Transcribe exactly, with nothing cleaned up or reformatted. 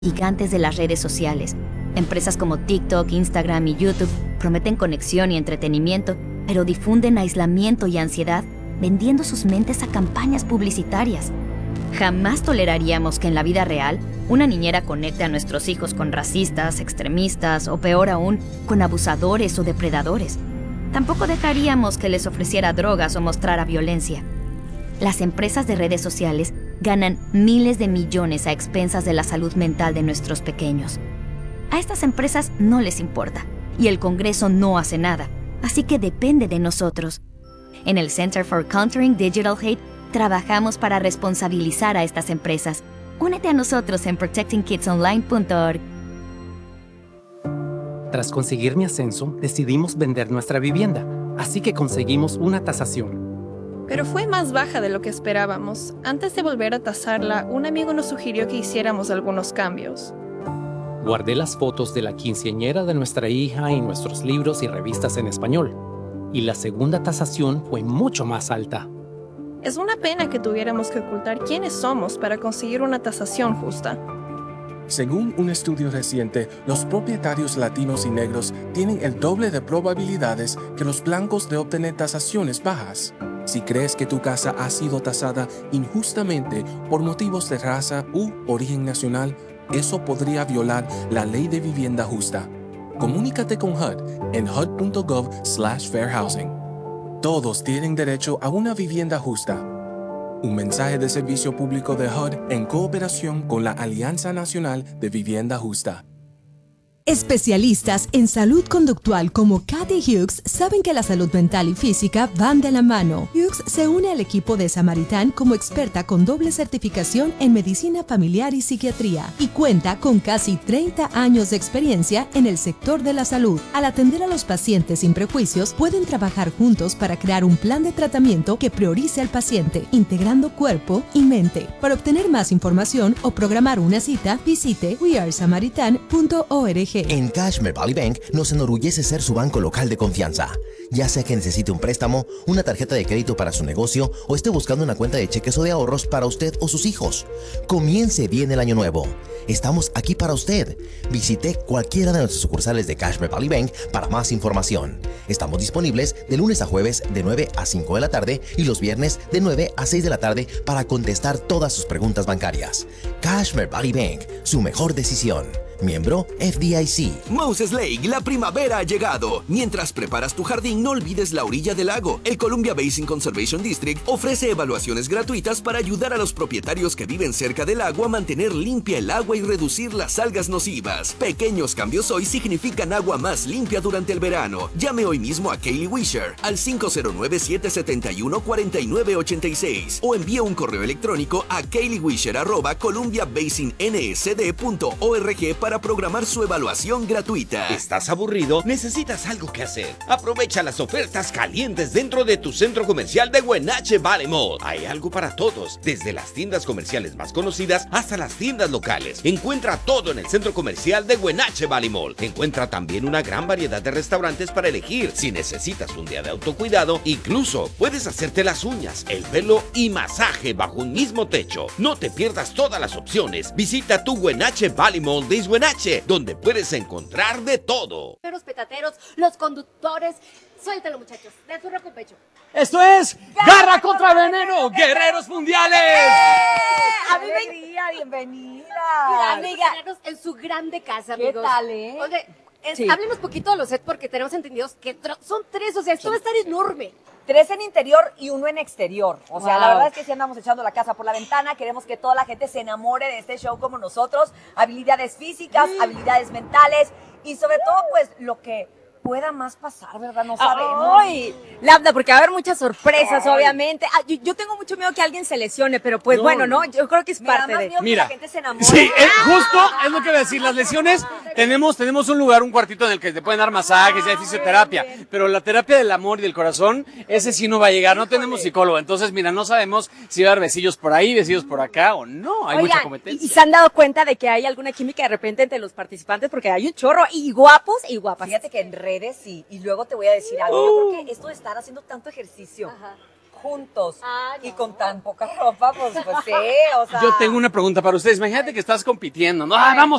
gigantes de las redes sociales. Empresas como TikTok, Instagram y YouTube prometen conexión y entretenimiento, pero difunden aislamiento y ansiedad, vendiendo sus mentes a campañas publicitarias. Jamás toleraríamos que en la vida real una niñera conecte a nuestros hijos con racistas, extremistas o peor aún, con abusadores o depredadores. Tampoco dejaríamos que les ofreciera drogas o mostrara violencia. Las empresas de redes sociales ganan miles de millones a expensas de la salud mental de nuestros pequeños. A estas empresas no les importa, y el Congreso no hace nada, así que depende de nosotros. En el Center for Countering Digital Hate, trabajamos para responsabilizar a estas empresas. Únete a nosotros en protecting kids online punto org. Tras conseguir mi ascenso, decidimos vender nuestra vivienda, así que conseguimos una tasación. Pero fue más baja de lo que esperábamos. Antes de volver a tasarla, un amigo nos sugirió que hiciéramos algunos cambios. Guardé las fotos de la quinceañera de nuestra hija y nuestros libros y revistas en español. Y la segunda tasación fue mucho más alta. Es una pena que tuviéramos que ocultar quiénes somos para conseguir una tasación justa. Según un estudio reciente, los propietarios latinos y negros tienen el doble de probabilidades que los blancos de obtener tasaciones bajas. Si crees que tu casa ha sido tasada injustamente por motivos de raza u origen nacional, eso podría violar la ley de vivienda justa. Comunícate con H U D en H U D punto gov slash fair housing. Todos tienen derecho a una vivienda justa. Un mensaje de servicio público de H U D en cooperación con la Alianza Nacional de Vivienda Justa. Especialistas en salud conductual como Kathy Hughes saben que la salud mental y física van de la mano. Hughes se une al equipo de Samaritan como experta con doble certificación en medicina familiar y psiquiatría y cuenta con casi treinta años de experiencia en el sector de la salud. Al atender a los pacientes sin prejuicios, pueden trabajar juntos para crear un plan de tratamiento que priorice al paciente, integrando cuerpo y mente. Para obtener más información o programar una cita, visite we are samaritan punto org. En Cashmere Valley Bank nos enorgullece ser su banco local de confianza. Ya sea que necesite un préstamo, una tarjeta de crédito para su negocio o esté buscando una cuenta de cheques o de ahorros para usted o sus hijos. Comience bien el año nuevo. Estamos aquí para usted. Visite cualquiera de nuestras sucursales de Cashmere Valley Bank para más información. Estamos disponibles de lunes a jueves de nueve a cinco de la tarde y los viernes de nueve a seis de la tarde para contestar todas sus preguntas bancarias. Cashmere Valley Bank, su mejor decisión. Miembro F D I C. Moses Lake, la primavera ha llegado. Mientras preparas tu jardín, no olvides la orilla del lago. El Columbia Basin Conservation District ofrece evaluaciones gratuitas para ayudar a los propietarios que viven cerca del agua a mantener limpia el agua y reducir las algas nocivas. Pequeños cambios hoy significan agua más limpia durante el verano. Llame hoy mismo a Kaylee Wisher al cinco cero nueve, siete siete uno, cuatro nueve ocho seis o envíe un correo electrónico a kayleewisher arroba columbia basin n s d punto org para para programar su evaluación gratuita. ¿Estás aburrido? ¿Necesitas algo que hacer? Aprovecha las ofertas calientes dentro de tu centro comercial de Wenatchee Valley Mall. Hay algo para todos, desde las tiendas comerciales más conocidas hasta las tiendas locales. Encuentra todo en el centro comercial de Wenatchee Valley Mall. Encuentra también una gran variedad de restaurantes para elegir. Si necesitas un día de autocuidado, incluso puedes hacerte las uñas, el pelo y masaje bajo un mismo techo. No te pierdas todas las opciones. Visita tu Wenatchee Valley Mall de Wenatchee, donde puedes encontrar de todo. Los petateros, los conductores, suéltalo muchachos, de su con pecho. Esto es Garra contra Veneno, Guerreros Mundiales. ¡Eh! A mí me... bienvenida. Amiga, en su grande casa, amigos. ¿Qué tal, eh? Oye, es, sí. Háblenos poquito de los sets porque tenemos entendidos que son tres, o sea, esto va a estar enorme. Tres en interior y uno en exterior. O sea, Wow. la verdad es que sí andamos echando la casa por la ventana. Queremos que toda la gente se enamore de este show como nosotros. Habilidades físicas, mm. habilidades mentales y sobre todo, pues, lo que pueda más pasar, ¿verdad? No sabemos. Ay, Lambda, porque va a haber muchas sorpresas, Ay. obviamente. Ah, yo, yo tengo mucho miedo que alguien se lesione, pero pues no, bueno, ¿no? Yo creo que es Me da parte más de... miedo Mira, que la gente se enamore. sí, eh, justo es lo que voy a decir. Las lesiones, tenemos, tenemos un lugar, un cuartito en el que te pueden dar masajes y hay fisioterapia, pero la terapia del amor y del corazón, ese sí no va a llegar. No tenemos psicólogo, entonces, mira, no sabemos si va a haber besillos por ahí, besillos por acá o no. Hay Oigan, mucha competencia. ¿y se han dado cuenta de que hay alguna química de repente entre los participantes? Porque hay un chorro, y guapos y guapas. Fíjate que en redes sí, y luego te voy a decir algo. Yo creo que esto de estar haciendo tanto ejercicio, Ajá. juntos y con tan poca ropa, pues, pues sí, o sea. Yo tengo una pregunta para ustedes. Imagínate que estás compitiendo, ¿no? Ah, vamos